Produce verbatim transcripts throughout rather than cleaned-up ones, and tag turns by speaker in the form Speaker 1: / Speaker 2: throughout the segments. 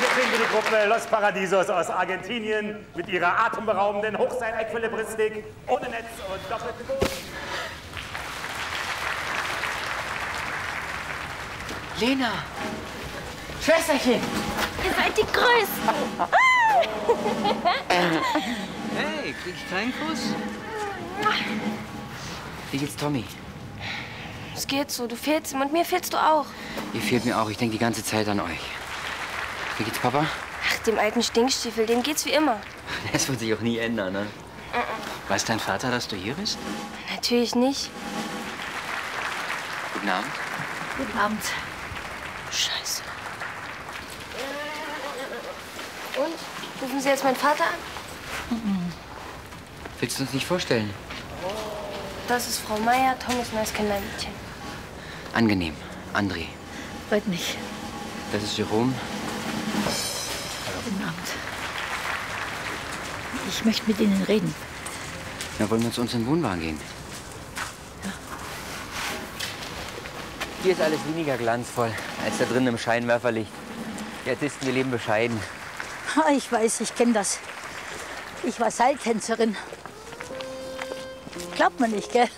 Speaker 1: Jetzt sehen wir die Gruppe Los Paradisos aus Argentinien mit ihrer atemberaubenden Hochseil-Equilibristik ohne Netz und doppelten Boden.
Speaker 2: Lena! Schwesterchen!
Speaker 3: Ihr seid die Größten!
Speaker 2: Hey, krieg ich keinen Kuss? Wie geht's Tommy?
Speaker 3: Es geht so, du fehlst ihm und mir fehlst du auch.
Speaker 2: Ihr fehlt mir auch, ich denke die ganze Zeit an euch. Wie geht's Papa?
Speaker 3: Ach, dem alten Stinkstiefel, dem geht's wie immer.
Speaker 2: Das wird sich auch nie ändern, ne? Weiß dein Vater, dass du hier bist?
Speaker 3: Natürlich nicht.
Speaker 2: Guten Abend.
Speaker 4: Guten Abend.
Speaker 3: Scheiße. Und? Rufen Sie jetzt meinen Vater an?
Speaker 2: Mhm. Willst du uns nicht vorstellen?
Speaker 3: Das ist Frau Meier, Tommys neues Kindermädchen.
Speaker 2: Angenehm. André.
Speaker 4: Freut mich.
Speaker 2: Das ist Jerome.
Speaker 4: Guten Abend. Ich möchte mit Ihnen reden.
Speaker 2: Ja, wollen wir zu uns in den Wohnwagen gehen?
Speaker 4: Ja.
Speaker 2: Hier ist alles weniger glanzvoll als da drin im Scheinwerferlicht. Die Artisten, wir leben bescheiden.
Speaker 4: Ah, ich weiß, ich kenne das. Ich war Seiltänzerin. Glaubt man nicht, gell?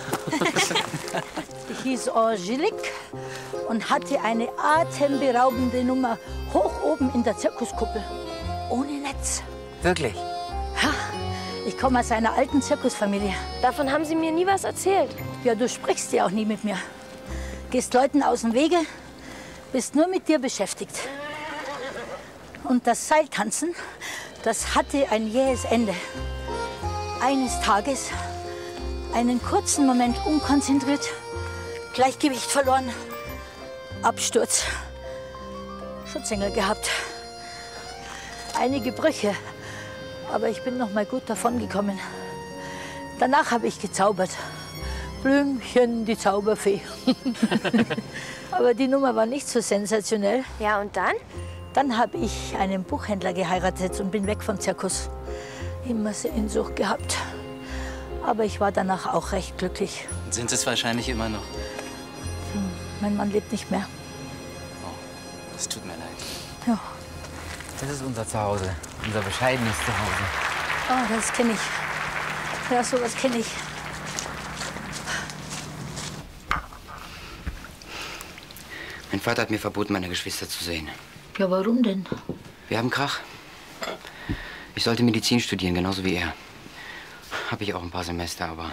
Speaker 4: Ich hieß Angelique und hatte eine atemberaubende Nummer hoch oben in der Zirkuskuppel. Ohne Netz.
Speaker 2: Wirklich?
Speaker 4: Ja, ich komme aus einer alten Zirkusfamilie.
Speaker 3: Davon haben Sie mir nie was erzählt.
Speaker 4: Ja, du sprichst ja auch nie mit mir. Gehst Leuten aus dem Wege, bist nur mit dir beschäftigt. Und das Seiltanzen, das hatte ein jähes Ende. Eines Tages, einen kurzen Moment unkonzentriert, Gleichgewicht verloren, Absturz, Schutzengel gehabt. Einige Brüche, aber ich bin noch mal gut davongekommen. Danach habe ich gezaubert. Blümchen, die Zauberfee. Aber die Nummer war nicht so sensationell.
Speaker 3: Ja, und dann?
Speaker 4: Dann habe ich einen Buchhändler geheiratet und bin weg vom Zirkus. Immer Sehnsucht gehabt. Aber ich war danach auch recht glücklich.
Speaker 5: Sind es wahrscheinlich immer noch?
Speaker 4: Hm, mein Mann lebt nicht mehr.
Speaker 5: Oh, es tut mir leid.
Speaker 4: Ja.
Speaker 2: Das ist unser Zuhause, unser bescheidenes Zuhause.
Speaker 4: Oh, das kenne ich. Ja, sowas kenne ich.
Speaker 2: Mein Vater hat mir verboten, meine Geschwister zu sehen.
Speaker 4: Ja, warum denn?
Speaker 2: Wir haben Krach. Ich sollte Medizin studieren, genauso wie er. Habe ich auch ein paar Semester, aber...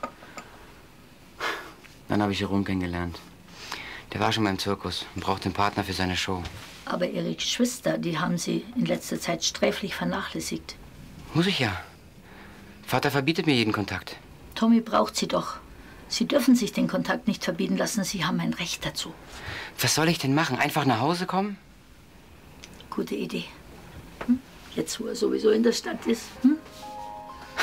Speaker 2: Dann habe ich Jerome kennengelernt. Der war schon mal im Zirkus und brauchte einen Partner für seine Show.
Speaker 4: Aber Ihre Geschwister, die haben Sie in letzter Zeit sträflich vernachlässigt.
Speaker 2: Muss ich ja. Vater verbietet mir jeden Kontakt.
Speaker 4: Tommy braucht Sie doch. Sie dürfen sich den Kontakt nicht verbieten lassen. Sie haben ein Recht dazu.
Speaker 2: Was soll ich denn machen? Einfach nach Hause kommen?
Speaker 4: Gute Idee. Hm? Jetzt, wo er sowieso in der Stadt ist. Hm?